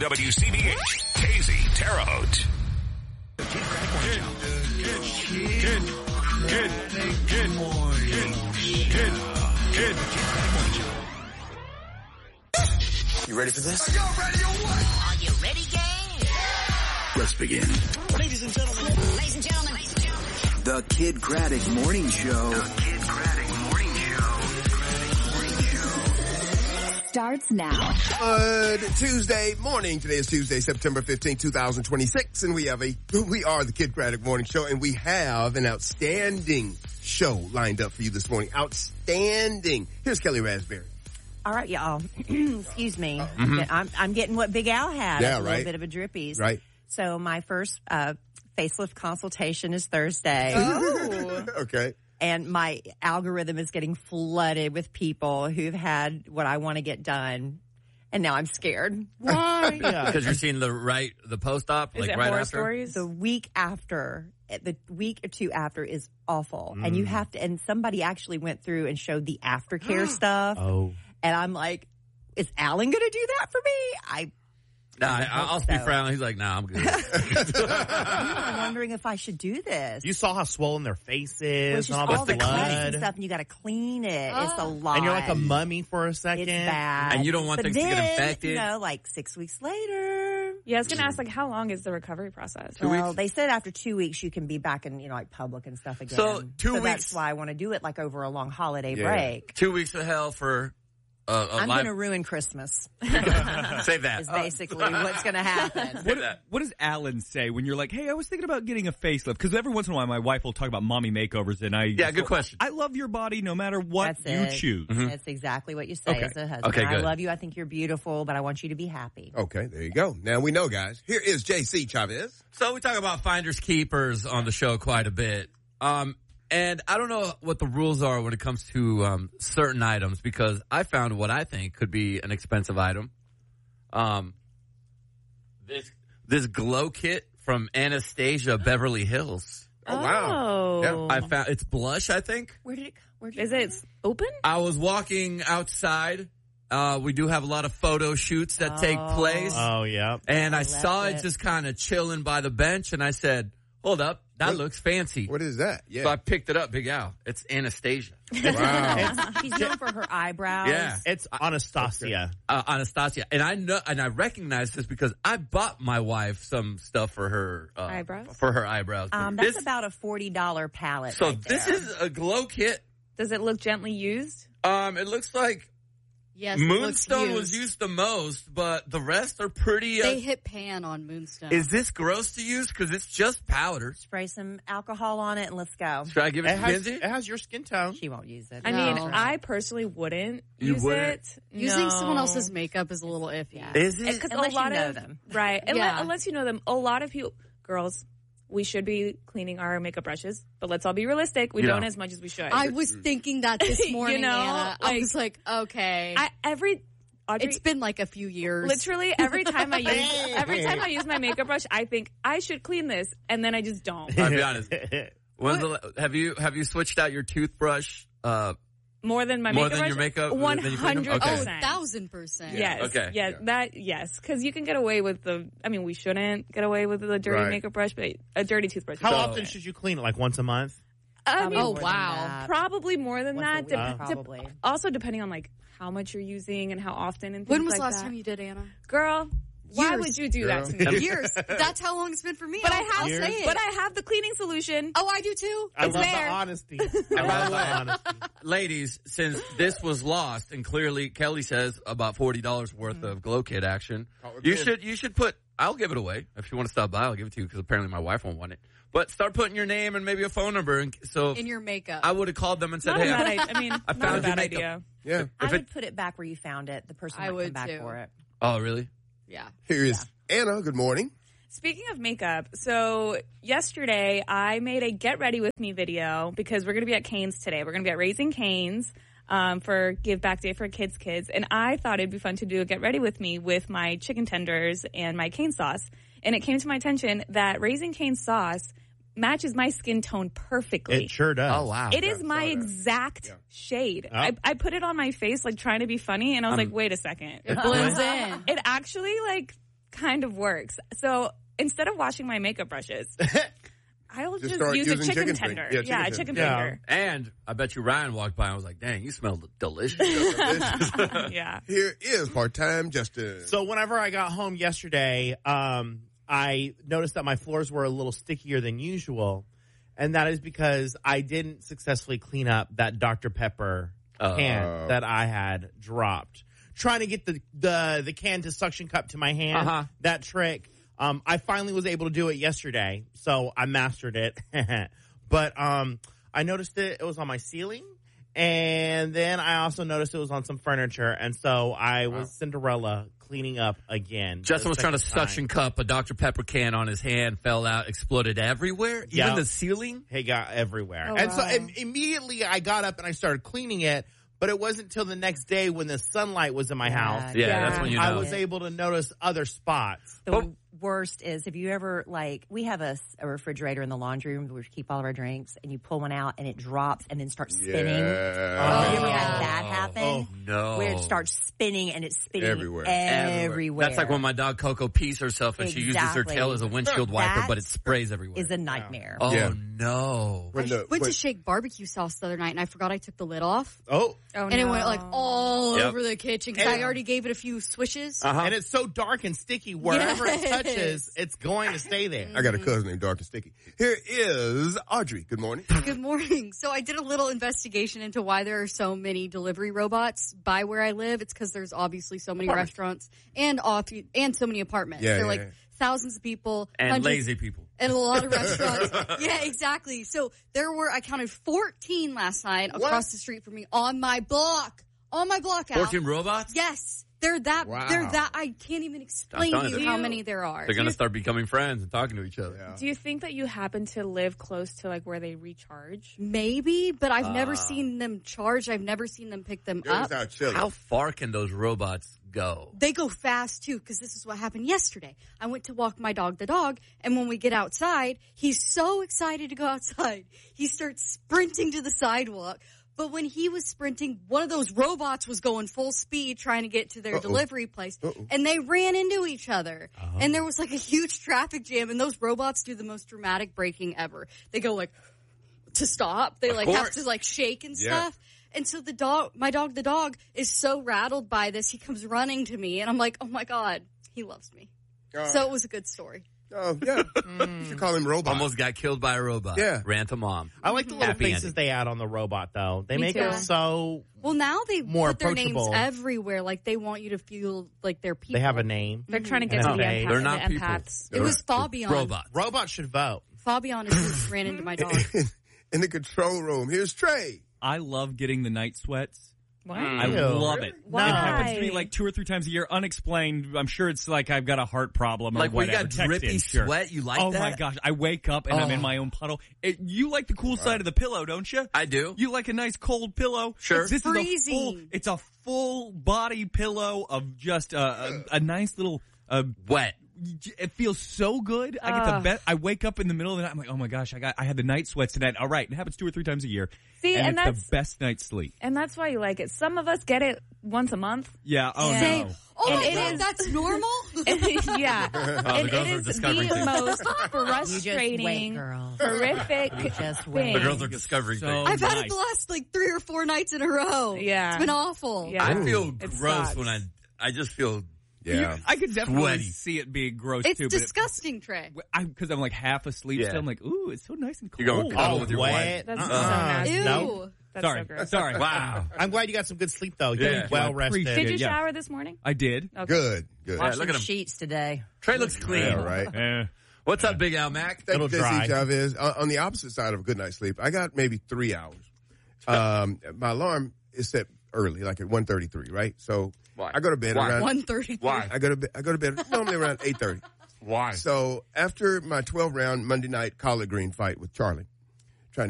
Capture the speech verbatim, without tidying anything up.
W C B H, Casey, Terre Haute. You ready for this? Are you ready or what? Are you ready, gang? Let's begin. Ladies and gentlemen. Ladies and gentlemen. Ladies and gentlemen. The Kid Craddock Morning Show. The Kid Craddock Morning Show. Starts now. Good Tuesday morning. Today is Tuesday, September fifteenth, twenty twenty-six, and we have a, we are the Kid Craddock Morning Show, and we have an outstanding show lined up for you this morning. Outstanding. Here's Kelly Raspberry. All right, y'all. Excuse me. Mm-hmm. I'm, I'm getting what Big Al had. Yeah, a right. little bit of a drippies. Right. So my first uh, facelift consultation is Thursday. Oh. Okay. And my algorithm is getting flooded with people who've had what I want to get done. And now I'm scared. Why? Yeah. Because you're seeing the right, the post-op, is like it right horror after? Stories? The week after, the week or two after is awful. Mm. And you have to, and somebody actually went through and showed the aftercare stuff. Oh. And I'm like, is Alan going to do that for me? I Nah, I, I'll speak so. for Alan. He's like, nah, I'm good. I'm wondering if I should do this. You saw how swollen their face Well, is it's and just all all the the cuts and blood. stuff, and you got to clean it. Oh. It's a lot. And you're like a mummy for a second. It's bad. And you don't want but things then, to get infected. You know, like six weeks later. Yeah, I was going to ask, like, how long is the recovery process? Two well, weeks? they said after two weeks you can be back in, you know, like public and stuff again. So, two so weeks- That's why I want to do it like over a long holiday Yeah. break. Two weeks of hell for uh, a I'm live... going to ruin Christmas. Save that. Is basically what's going to happen. Save that. What does Alan say when you're like, hey, I was thinking about getting a facelift? Because every once in a while my wife will talk about mommy makeovers, and I Yeah, good question. I love your body no matter what That's you it. choose. Mm-hmm. That's exactly what you say Okay. as a husband. Okay, I good. love you. I think you're beautiful, but I want you to be happy. Okay, there you go. Now we know, guys. Here is J C Chavez. So we talk about finders keepers on the show quite a bit. Um, and I don't know what the rules are when it comes to um, certain items, because I found what I think could be an expensive item. Um, this this glow kit from Anastasia Beverly Hills. Oh, wow. Oh. I found it's blush, I think. Where did it Where did it Is it open? I was walking outside. Uh, we do have a lot of photo shoots that take place. Oh, yeah. And I I saw love it it. just kind of chilling by the bench, and I said, hold up, that What- looks fancy. What is that? Yeah. So I picked it up, Big Al. It's Anastasia. Wow. She's known for her eyebrows. Yeah. It's Anastasia. Uh, Anastasia. And I know, and I recognize this because I bought my wife some stuff for her uh, Eyebrows? For her eyebrows. Um, that's This- about a forty dollars palette. so right this there. is a glow kit. Does it look gently used? Um, it looks like Yes, it looks Moonstone was used the most, but the rest are pretty. Uh, They hit pan on Moonstone. is this gross to use? Because it's just powder. Spray some alcohol on it and let's go. Should I give it, It to has, Kenzie? it has your skin tone. She won't use it. I mean, No. I personally wouldn't You use wouldn't? it. Using No. someone else's makeup is a little iffy. Yeah. Is it? Because Unless a lot you know of, them. Right. Unless, Yeah. unless you know them. A lot of people, girls, we should be cleaning our makeup brushes, but let's all be realistic. We Yeah. don't as much as we should. I was thinking that this You morning, know, Anna. I like- was like, okay. I, every, Audrey, it's been like a few years. literally every time I use, every time I use my makeup brush, I think I should clean this, and then I just don't. I'll be honest. When's the, have you have you switched out your toothbrush? Uh, More than my More makeup than brush? your makeup- One than you clean them? hundred Okay. Oh, percent. thousand percent. Yes. Okay. Yeah, Yeah. that, yes. Because you can get away with the, I mean, we shouldn't get away with the dirty Right. makeup brush, but a dirty toothbrush. is How So- often should you clean it? Like once a month? I Probably mean, Oh, more than wow. that. probably more than Once a that. week, Dep- dep- probably. also, depending on like how much you're using and how often and things When was like the last that. time you did, Anna? Girl, why Years. would you do that to Girl. me? Years. That's how long it's been for me. But I I'll, have, I'll say it. but I have the cleaning solution. oh, I do too. I It's love there. the honesty. I love the honesty. ladies, since this was lost, and clearly Kelly says about forty dollars worth of glow kit action, you should you should put. I'll give it away if you want to stop by. I'll give it to you because apparently my wife won't want it. But start putting your name and maybe a phone number. And so In your makeup. I would have called them and said, Not a "Hey, bad I, idea. I mean, I not found a your bad makeup." idea. Yeah. I If would it- put it back where you found it. The person I might would come back too. for it. Oh, really? yeah. Here is Anna. Good morning. Speaking of makeup, so yesterday I made a get ready with me video because we're going to be at Cane's today. We're going to be at Raising Cane's um, for Give Back Day for Kids Kids. And I thought it'd be fun to do a get ready with me with my chicken tenders and my cane sauce. And it came to my attention that Raising Cane sauce matches my skin tone perfectly. It sure does. Oh, wow. It is Yeah, my saw that. exact Yeah. shade. Oh. I, I put it on my face, like trying to be funny, and I was Um, like, wait a second. It blends in. It actually, like, kind of works. So instead of washing my makeup brushes, I'll Just just, start use a using chicken, chicken tender. finger. Yeah, Yeah, chicken a chicken finger. finger. And I bet you Ryan walked by and was like, dang, you smell delicious. Yeah. Here is part-time Justin. So whenever I got home yesterday, um, I noticed that my floors were a little stickier than usual. And that is because I didn't successfully clean up that Doctor Pepper Oh. can that I had dropped. Trying to get the, the, the can to suction cup to my hand, Uh-huh. that trick. Um, I finally was able to do it yesterday, so I mastered it. But um, I noticed it, it was on my ceiling, and then I also noticed it was on some furniture, and so I was Cinderella cleaning up again. Justin the was trying to second time. suction cup a Doctor Pepper can on his hand, fell out, exploded everywhere, Yeah. even the ceiling. It got everywhere. Oh, and so wow. im- immediately I got up and I started cleaning it, but it wasn't until the next day when the sunlight was in my house. Yeah, Yeah. that's when you know. I was able to notice other spots. The Oh. worst is if you ever, like, we have a, a refrigerator in the laundry room where we keep all of our drinks, and you pull one out and it drops and then starts spinning. Yeah. Oh, you ever had that happen? Oh, no. Where it starts spinning and it's spinning Everywhere. everywhere. That's like when my dog Coco pees herself and she uses her Exactly. tail as a windshield wiper, That but it sprays everywhere. is a nightmare. oh, Yeah. no. When the- Went when- to shake barbecue sauce the other night, and I forgot I took the lid off. Oh. Oh, And it no. went like all Yep. over the kitchen because I already gave it a few swishes. Uh-huh. And it's so dark and sticky. Wherever Yes. it touches, it's going to stay there. I got a cousin named Dark and Sticky. Here is Audrey. Good morning. Good morning. So I did a little investigation into why there are so many delivery robots by where I live. It's because there's obviously so many Apartments. restaurants and off- and so many apartments. Yeah, They're yeah, like yeah. thousands of people And hundreds- lazy people. and a lot of restaurants. Yeah, exactly. So there were, I counted fourteen last night What? across the street from me on my block. On my block, Al. fourteen robots? Yes. They're that, Wow. they're that, I can't even explain I'm to telling you how you. many there are. They're going to start becoming friends and talking to each other. Yeah. Do you think that you happen to live close to like where they recharge? Maybe, but I've Ah. never seen them charge. I've never seen them pick them Girls up. out chilling. How far can those robots go? They go fast too, because this is what happened yesterday. I went to walk my dog, the dog, and when we get outside, he's so excited to go outside. He starts sprinting to the sidewalk. But when he was sprinting, one of those robots was going full speed trying to get to their Uh-oh. delivery place, Uh-oh. and they ran into each other. And there was like a huge traffic jam, and those robots do the most dramatic braking ever. They go like to stop. They Of like have course. to like shake and Yeah. stuff. And so the dog, my dog, the dog is so rattled by this, he comes running to me, and I'm like, oh my God, he loves me. Oh. So it was a good story. Oh, yeah. You should call him Robot. Almost got killed by a robot. Yeah. Ran to mom. I like the little Happy faces ending. they add on the robot, though. They Me make too. it so Well, now they More put their names approachable. everywhere. Like they want you to feel like they're people. they have a name. They're trying to get No. to the, They're empath- not the people. empaths. It was Fabian. Robots. Robots should vote. Fabian is who ran into my dog. In the control room. Here's Trey. I love getting the night sweats. What? I Ew. love it. Why? It happens to me like two or three times a year, unexplained. I'm sure it's like I've got a heart problem or Like when you whatever. got Text drippy in, sure. sweat, you like oh that? my gosh, I wake up and I'm in Oh. my own puddle. It, you like the cool side of the pillow, don't you? I do. You like a nice cold pillow? Sure. This is a full. freezing. It's a full body pillow of just a, a, a nice little. Uh, Wet. it feels so good. I get the Ugh. best. I wake up in the middle of the night. I'm like, oh my gosh, I got. I had the night sweats tonight. All right, it happens two or three times a year. See, and, and it's that's- the best night's sleep. And that's why you like it. Some of us get it once a month. Yeah. Oh Same. no. Oh And my it God, is- that's normal? yeah. and girls it are is discovering the things. most You just wait, frustrating, girl. horrific You just thing. wait. The girls are discovering So things. I've had nice. it the last like three or four nights in a row. Yeah. It's been awful. Yeah. I feel It gross sucks. when I. I just feel. Yeah. I could definitely Sweaty. see it being gross It's too. but it- disgusting, Trey. I because I'm like half asleep Yeah. still. I'm like, ooh, it's so nice and cold. You're going cuddle Oh, with your wet. wife. That's Uh-uh. so nasty. Ew. No. That's sorry, so gross. sorry. Wow. I'm glad you got some good sleep, though. You're Yeah. well I appreciate rested. Did you Yeah. shower this morning? I did. Okay. Good. Good. Yeah, Wash look some at him. sheets today. Trey looks clean. Yeah, right. Eh. What's up, Big Al Mac? Thank Little you, dry. J C Chavez. On, on the opposite side of a good night's sleep, I got maybe three hours. Um, my alarm is set early, like at one thirty-three, right? So Why? I go to bed Why? around. one thirty-three. Why? I go to bed. I go to bed normally around eight thirty. Why? So after my twelve round Monday night collard green fight with Charlie,